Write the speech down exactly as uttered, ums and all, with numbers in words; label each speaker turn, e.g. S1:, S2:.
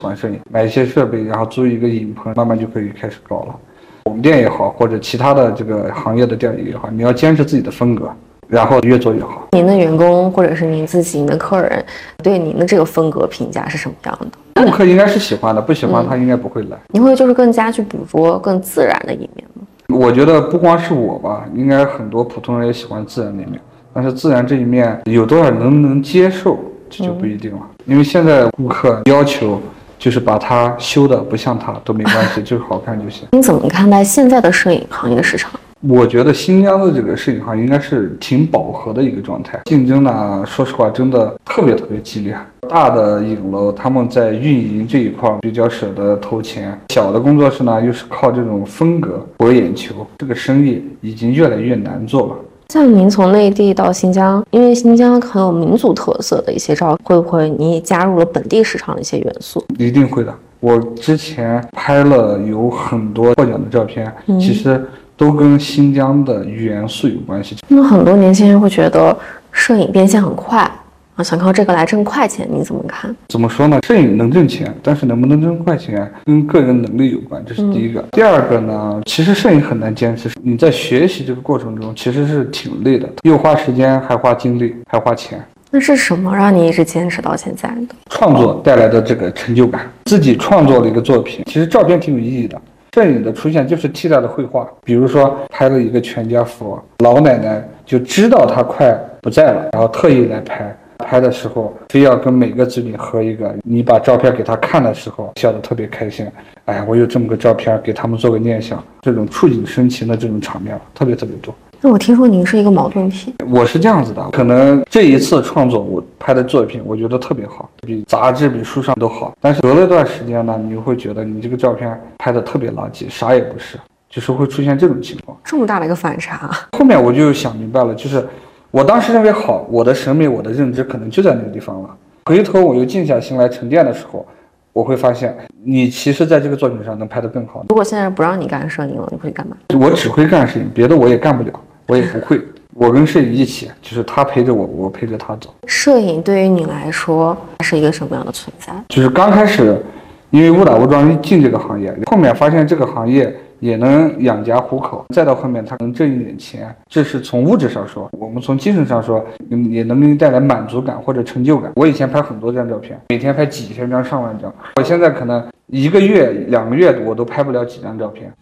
S1: 玩摄影，买一些设备，然后租一个影棚，慢慢就可以开始搞了。我们店也好，或者其他的这个行业的店也好，你要坚持自己的风格，然后越做越好。
S2: 您的员工或者是您自己、您的客人对您的这个风格评价是什么样的？
S1: 顾客应该是喜欢的，不喜欢他应该不会来。
S2: 您会就是更加去捕捉更自然的一面吗？
S1: 我觉得不光是我吧，应该很多普通人也喜欢自然的一面，但是自然这一面有多少人能不能接受，这就不一定了。嗯、因为现在顾客要求就是把它修的不像他都没关系，就是好看就行。
S2: 您怎么看待现在的摄影行业市场？
S1: 我觉得新疆的这个摄影行业应该是挺饱和的一个状态，竞争呢，说实话真的特别特别激烈。大的影楼他们在运营这一块比较舍得投钱，小的工作室呢又是靠这种风格博眼球，这个生意已经越来越难做了。
S2: 像您从内地到新疆，因为新疆很有民族特色的一些照，会不会你也加入了本地市场的一些元素？
S1: 一定会的。我之前拍了有很多获奖的照片，嗯、其实都跟新疆的元素有关系。
S2: 那很多年轻人会觉得摄影变现很快啊，想靠这个来挣快钱，你怎么看？
S1: 怎么说呢？摄影能挣钱，但是能不能挣快钱跟个人能力有关，这是第一个。嗯、第二个呢，其实摄影很难坚持。你在学习这个过程中，其实是挺累的，又花时间，还花精力，还花钱。
S2: 那是什么让你一直坚持到现在的？
S1: 创作带来的这个成就感，自己创作了一个作品。其实照片挺有意义的。摄影的出现就是替代了绘画，比如说拍了一个全家福，老奶奶就知道她快不在了，然后特意来拍。拍的时候非要跟每个子女合一个，你把照片给他看的时候笑得特别开心。哎呀，我有这么个照片给他们做个念想，这种触景生情的这种场面特别特别多。
S2: 那我听说您是一个矛盾体。
S1: 我是这样子的，可能这一次创作我拍的作品我觉得特别好，比杂志比书上都好，但是隔了一段时间呢，你会觉得你这个照片拍的特别垃圾，啥也不是，就是会出现这种情况。
S2: 这么大的一个反差。
S1: 后面我就想明白了，就是我当时认为好，我的审美我的认知可能就在那个地方了。回头我又静下心来沉淀的时候，我会发现你其实在这个作品上能拍得更好。
S2: 如果现在不让你干摄影了，你会干嘛？
S1: 我只会干摄影，别的我也干不了，我也不会。我跟摄影一起，就是他陪着我，我陪着他走。
S2: 摄影对于你来说是一个什么样的存在？
S1: 就是刚开始因为误打误撞进这个行业，后面发现这个行业也能养家糊口，再到后面他能挣一点钱，这是从物质上说。我们从精神上说，也能给你带来满足感或者成就感。我以前拍很多张照片，每天拍几千张上万张，我现在可能一个月两个月我都拍不了几张照片，